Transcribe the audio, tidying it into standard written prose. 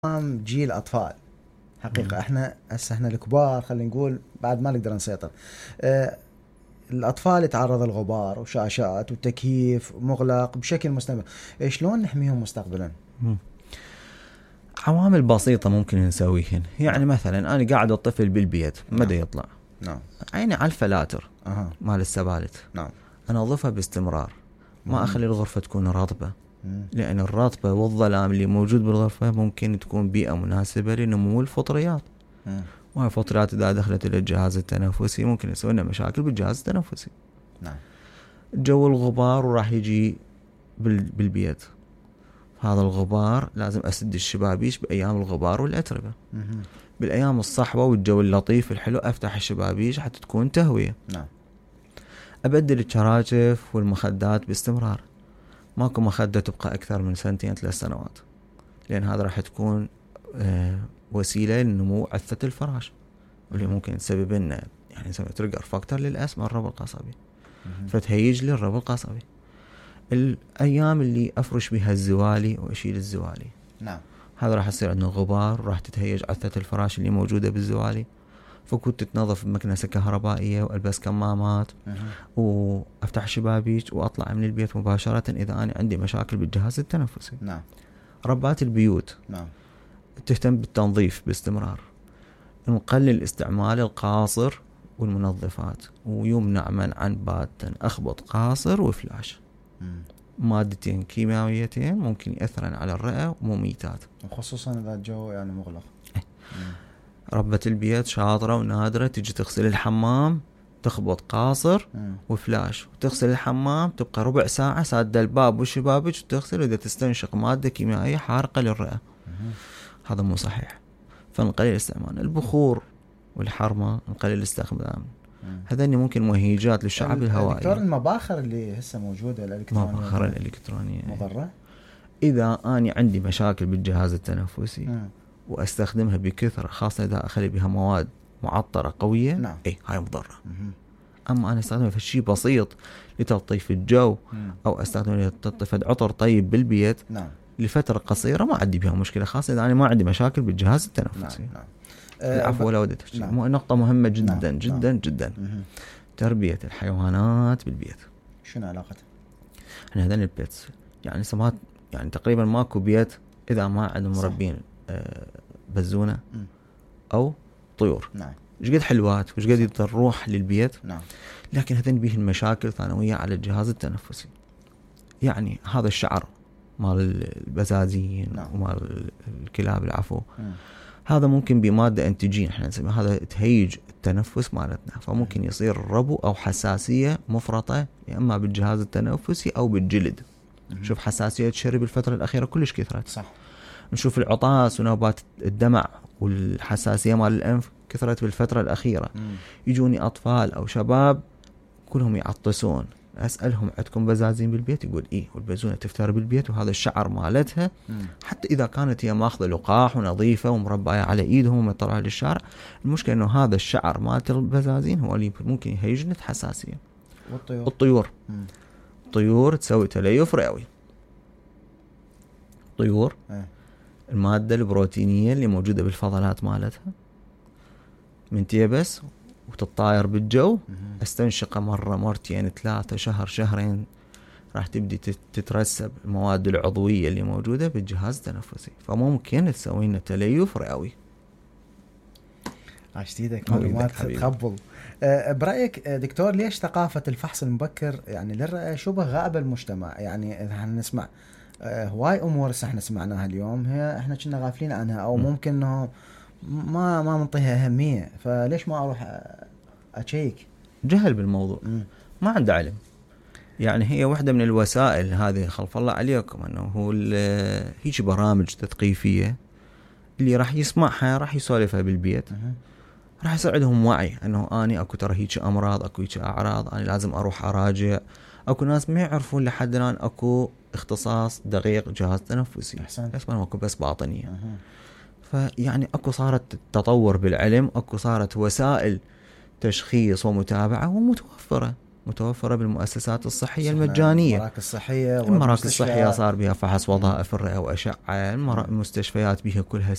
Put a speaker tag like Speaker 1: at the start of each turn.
Speaker 1: جيل أطفال حقيقة. احنا هسه احنا الكبار خلينا نقول بعد ما نقدر نسيطر. الأطفال يتعرض للغبار وشاشات وتكييف مغلق بشكل مستمر. شلون نحميهم مستقبلا؟
Speaker 2: عوامل بسيطة ممكن نسويهن. يعني مثلا أنا قاعد الطفل بالبيت مدى يطلع عيني على الفلاتر مال السبالت، أنا أضيفها باستمرار، ما أخلي الغرفة تكون رطبة، لأن الرطبة والظلام اللي موجود بالغرفة ممكن تكون بيئة مناسبة لنمو الفطريات، وهي الفطريات إذا دخلت إلى الجهاز التنفسي ممكن يسوي لنا مشاكل بالجهاز التنفسي. جو الغبار وراح يجي بالبيت، هذا الغبار لازم أسد الشبابيش بأيام الغبار والأتربة. بالأيام الصحوة والجو اللطيف الحلو أفتح الشبابيش حتى تكون تهوية. أبدل الشراجف والمخدات باستمرار، ماكو مخدة تبقى أكثر من 2-3 سنوات، لأن هذا راح تكون وسيلة لنمو عثة الفراش، واللي ممكن تسبب لنا يعني تريجر فاكتور للأسم الربو القصبي، فتهيج للربو القصبي. الأيام اللي أفرش بها الزوالي وأشيل الزوالي، هذا راح يصير عندنا غبار، راح تتهيج عثة الفراش اللي موجودة بالزوالي، فكنت تتنظف بمكنسة كهربائية وألبس كمامات وأفتح شبابيك وأطلع من البيت مباشرة إذا أنا عندي مشاكل بالجهاز التنفسي. ربات البيوت تهتم بالتنظيف باستمرار، نقلل استعمال القاصر والمنظفات، ويمنع منعا باتا أخبط قاصر وفلاش، مادتين كيماويتين ممكن يأثرن على الرئة ومميتات،
Speaker 1: وخصوصا إذا الجو يعني مغلق.
Speaker 2: ربة البيت شاطرة ونادرة تيجي تغسل الحمام تخبط قاصر وفلاش، وتغسل الحمام تبقى ربع ساعة سادة الباب والشبابك وتغسل، وإذا تستنشق مادة كيميائية حارقة للرئة، هذا مو صحيح. فنقلل استعمال البخور والحرمة، نقلل استخدام هذني ممكن مهيجات للشعب الهوائي.
Speaker 1: دكتور، المباخر اللي هسه موجودة الإلكترونية،
Speaker 2: المباخر الإلكترونية
Speaker 1: مضرة؟
Speaker 2: إذا أنا عندي مشاكل بالجهاز التنفسي واستخدمها بكثرة، خاصة إذا أخلي بها مواد معطرة قوية، هاي مضرة. أما أنا استخدمها في شيء بسيط لتلطيف الجو، أو استخدمها لتلطيف عطر طيب بالبيت لفترة قصيرة، ما عندي بها مشكلة، خاصة إذا أنا ما عندي مشاكل بالجهاز التنفسي. العفو ولا ودت. نقطة مهمة جدا جدا جدا، تربية الحيوانات بالبيت.
Speaker 1: شنو علاقتها؟
Speaker 2: احنا هذين البيتس يعني سمات، يعني تقريبا ماكو بيت إذا ما عندهم مربين بزونة أو طيور. وش قد حلوات وش قد تروح للبيت. لكن هذين بيه المشاكل ثانوية على الجهاز التنفسي. يعني هذا الشعر مال البزازين ومال الكلاب العفو، هذا ممكن بمادة أنتيجين احنا نسميها، هذا تهيج التنفس مالتنا، فممكن يصير ربو أو حساسية مفرطة يا إما بالجهاز التنفسي أو بالجلد. شوف حساسية الشرب الفترة الأخيرة كلش كثرت،
Speaker 1: صح.
Speaker 2: نشوف العطاس ونوبات الدمع والحساسية مال الأنف كثرت بالفترة الأخيرة. يجوني أطفال أو شباب كلهم يعطسون، أسألهم عندكم بزازين بالبيت؟ يقول إيه، والبزونة تفتر بالبيت، وهذا الشعر مالتها حتى إذا كانت هي ماخذة لقاح ونظيفة ومربعة على إيدهم ومطلعها للشارع، المشكلة إنه هذا الشعر مالت البزازين هو اللي ممكن يهيجنة حساسية. الطيور تسوي تليف رئوي. طيور المادة البروتينية اللي موجودة بالفضلات مالتها من تيبس وتطاير بالجو، استنشقه مرة مرتين 3 شهر شهرين، راح تبدي تترسب المواد العضوية اللي موجودة بالجهاز التنفسي، فممكن تسوي لنا تليف رئوي.
Speaker 1: عشتيدك معلومات تقبل. برأيك دكتور، ليش ثقافة الفحص المبكر يعني للرئة شبه غائبة المجتمع؟ يعني إذا نسمع هواي أمور احنا سمعناها اليوم هي احنا كنا غافلين عنها، أو ممكن إنه ما منطيها أهمية، فليش ما أروح أشيك؟
Speaker 2: جهل بالموضوع، ما عنده علم. يعني هي واحدة من الوسائل هذه، خلف الله عليكم، أنه هو هيك برامج تثقيفية اللي راح يسمعها راح يسولفها بالبيت، راح يصير عندهم وعي أنه أنا أكو ترى هيك أمراض، أكو هيك أعراض، أنا لازم أروح أراجع. أكو ناس ما يعرفون لحد الآن أكو اختصاص دقيق جهاز تنفسي، اسمه أكو بس باطنية. فيعني أكو صارت تطور بالعلم، أكو صارت وسائل تشخيص ومتابعة ومتوفرة. متوفرة بالمؤسسات الصحية المجانية.
Speaker 1: المراكز الصحية
Speaker 2: صار بها فحص وظائف الرئة وأشعة، المستشفيات بها كلها